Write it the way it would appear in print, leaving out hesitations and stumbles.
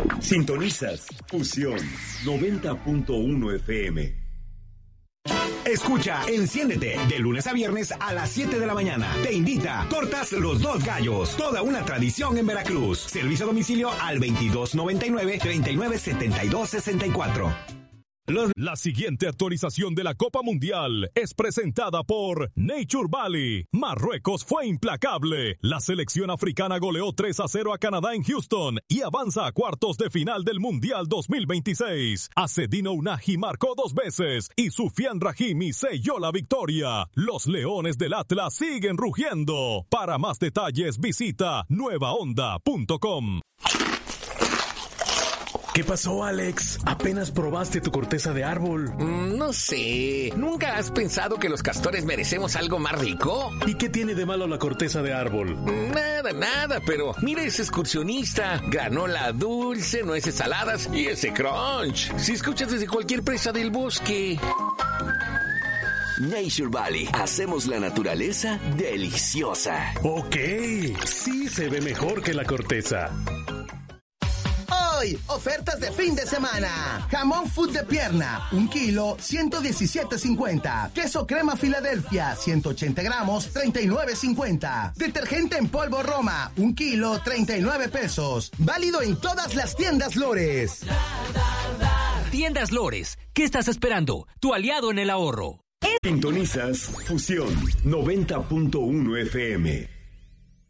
Sintonizas Fusión 90.1 FM. Escucha Enciéndete de lunes a viernes a las 7 de la mañana. Te invita Tortas Los Dos Gallos, toda una tradición en Veracruz. Servicio a domicilio al 2299-397264. La siguiente actualización de la Copa Mundial es presentada por Nature Valley. Marruecos fue implacable. La selección africana goleó 3-0 a Canadá en Houston y avanza a cuartos de final del Mundial 2026. Acedino Unahi marcó 2 veces y Sufian Rahimi selló la victoria. Los Leones del Atlas siguen rugiendo. Para más detalles visita nuevaonda.com. ¿Qué pasó, Alex? ¿Apenas probaste tu corteza de árbol? No sé. ¿Nunca has pensado que los castores merecemos algo más rico? ¿Y qué tiene de malo la corteza de árbol? Nada, pero mira ese excursionista. Granola dulce, nueces saladas y ese crunch. Si escuchas desde cualquier presa del bosque. Nature Valley. Hacemos la naturaleza deliciosa. Ok, sí se ve mejor que la corteza. Hoy, ofertas de fin de semana. Jamón food de pierna, 1 kilo, 117.50. Queso crema Filadelfia, 180 gramos, 39.50. Detergente en polvo Roma, 1 kilo, 39 pesos. Válido en todas las tiendas Lores. Tiendas Lores, ¿qué estás esperando? Tu aliado en el ahorro. Sintonizas Fusión 90.1 FM.